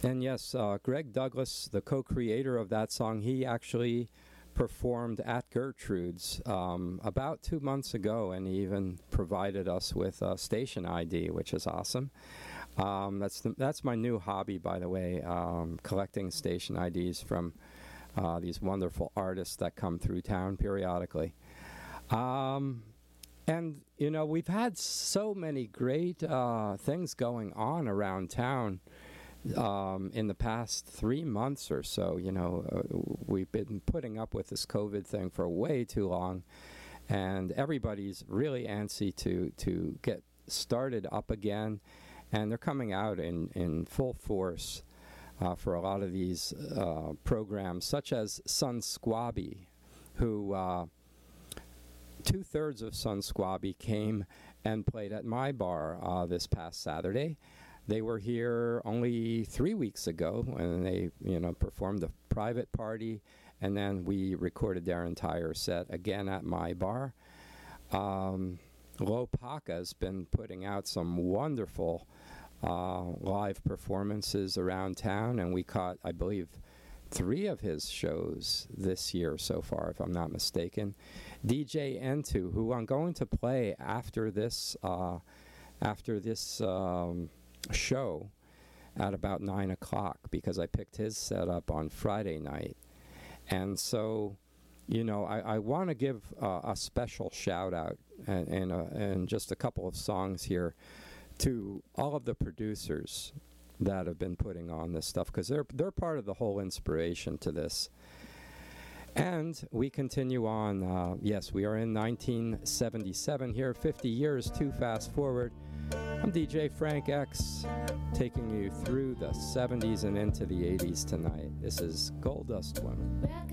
And yes, Greg Douglas, the co-creator of that song, he actually performed at Gertrude's about 2 months ago, and he even provided us with a station ID, which is awesome. That's my new hobby, by the way, collecting station IDs from these wonderful artists that come through town periodically. And, you know, we've had so many great things going on around town in the past 3 months or so. You know, we've been putting up with this COVID thing for way too long, and everybody's really antsy to get started up again, and they're coming out in full force for a lot of these programs, such as Sun Squabby, who 2/3 of Sun Squabby came and played at my bar this past Saturday. They were here only 3 weeks ago, and they, you know, performed a private party, and then we recorded their entire set again at my bar. Lopaka's been putting out some wonderful live performances around town, and we caught, I believe, 3 of his shows this year so far, if I'm not mistaken. DJ N2, who I'm going to play after this show at about 9 o'clock, because I picked his set up on Friday night. And so, you know, I want to give a special shout out and just a couple of songs here to all of the producers that have been putting on this stuff, because they're part of the whole inspiration to this. And we continue on. Yes, we are in 1977 here, 50 years too fast forward. I'm DJ Frank X, taking you through the 70s and into the 80s tonight. This is Gold Dust Women.